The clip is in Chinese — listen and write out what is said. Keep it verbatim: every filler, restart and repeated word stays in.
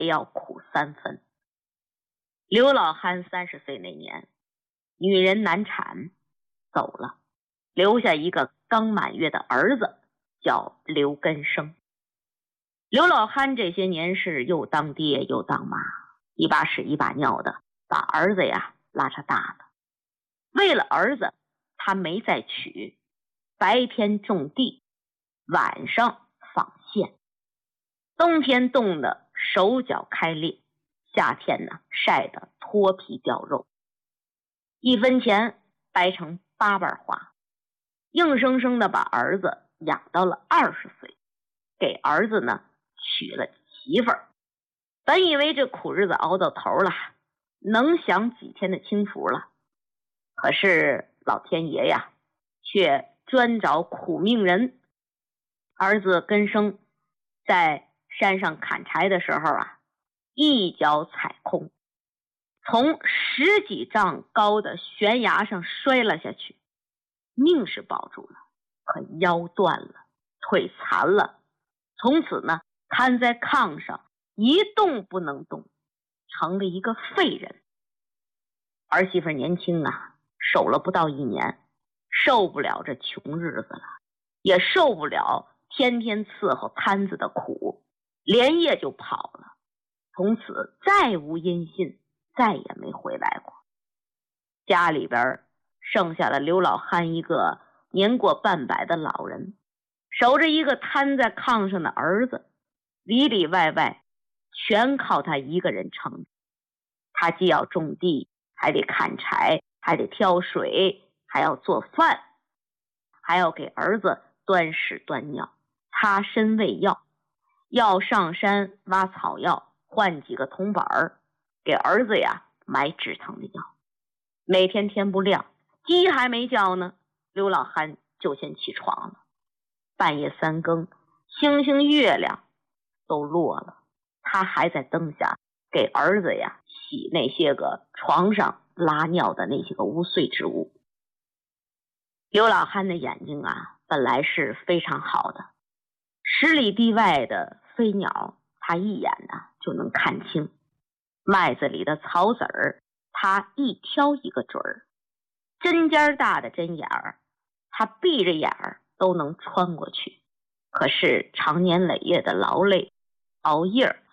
也要苦三分。刘老汉三十岁那年，女人难产走了，留下一个刚满月的儿子，叫刘根生。刘老汉这些年是又当爹又当妈，一把屎一把尿的把儿子呀拉扯大了。为了儿子，他没再娶，白天种地，晚上纺线。冬天冻得手脚开裂，夏天呢晒得脱皮掉肉，一分钱掰成八瓣花，硬生生的把儿子养到了二十岁，给儿子呢娶了媳妇儿。本以为这苦日子熬到头了，能享几天的清福了，可是老天爷呀却专找苦命人。儿子根生在山上砍柴的时候啊，一脚踩空，从十几丈高的悬崖上摔了下去，命是保住了，可腰断了，腿残了，从此呢瘫在炕上一动不能动，成了一个废人。儿媳妇年轻啊，守了不到一年，受不了这穷日子了，也受不了天天伺候摊子的苦，连夜就跑了，从此再无音信，再也没回来过。家里边剩下了刘老汉一个年过半百的老人，守着一个瘫在炕上的儿子，里里外外全靠他一个人撑着。他既要种地，还得砍柴，还得挑水，还要做饭，还要给儿子端屎端尿，擦身喂药，要上山挖草药，换几个铜板儿，给儿子呀买止疼的药。每天天不亮，鸡还没叫呢，刘老汉就先起床了。半夜三更，星星月亮都落了，他还在灯下给儿子呀洗那些个床上拉尿的那些个污秽之物。刘老汉的眼睛啊本来是非常好的，十里地外的飞鸟他一眼呢就能看清，麦子里的草籽儿他一挑一个准儿，针尖大的针眼儿他闭着眼儿都能穿过去。可是常年累月的劳累熬夜，